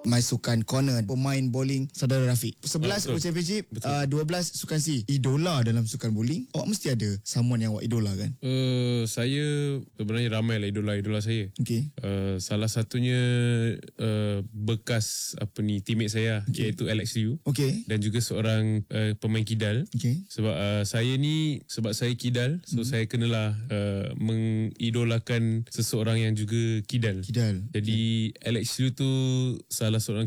My sukan corner, pemain bowling saudara Rafiq. 11 World Championship, 12 sukan C. Idola dalam sukan bowling, awak mesti ada someone yang awak idola kan? Saya sebenarnya ramai lah idola saya. Okay. Salah satunya bekas teammate saya, iaitu Alex Liu. Okay. Dan juga seorang pemain kidal. Okay. Sebab saya kidal, so saya kenalah mengidolakan seseorang yang juga kidal. Jadi Alex Liu tu salah seorang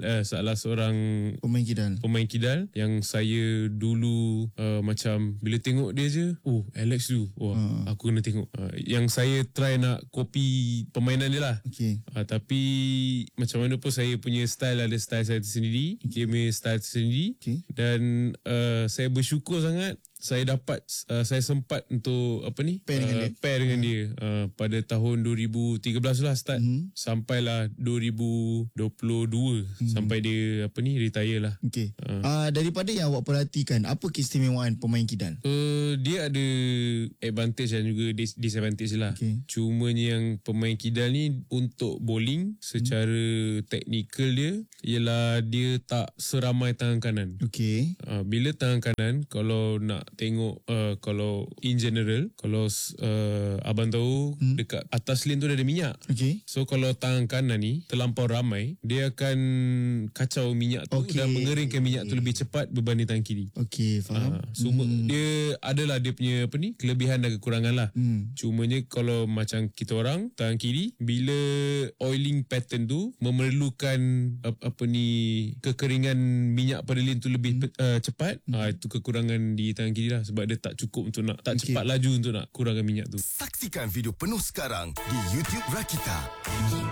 pemain kidal yang saya dulu macam bila tengok dia je, Alex Liu, aku kena tengok. Yang saya try nak copy permainan dia lah. Okay. Tapi macam mana pun saya punya style ada style saya tersendiri, dia punya style tersendiri. Dan saya bersyukur sangat saya sempat untuk pair dengan dia pada tahun 2013 lah start, sampailah 2022 sampai dia retire lah. Okay. Daripada yang awak perhatikan, apa keistimewaan pemain kidal? Dia ada advantage dan juga disadvantage lah. Cumanya yang pemain kidal ni untuk bowling secara teknikal dia ialah dia tak seramai tangan kanan. Bila tangan kanan, kalau nak tengok kalau in general, kalau abang tahu dekat atas lane tu ada minyak. So kalau tangan kanan ni terlampau ramai, dia akan kacau minyak tu dan mengeringkan minyak tu lebih cepat berbanding tangan kiri. Faham. Dia adalah dia punya kelebihan dan kekurangan lah. Cumanya kalau macam kita orang tangan kiri, bila oiling pattern tu memerlukan kekeringan minyak pada lane tu lebih cepat, itu kekurangan di tangan kiri lah, sebab dia tak cukup untuk tak cepat laju untuk nak kurangkan minyak tu. Saksikan video penuh sekarang di YouTube Rakita.